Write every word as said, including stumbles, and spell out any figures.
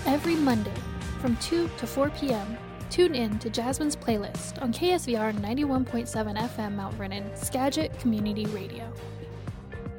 Every Monday from two to four p.m., tune in to Jasmine's Playlist on K S V R ninety-one point seven F M Mount Vernon, Skagit Community Radio.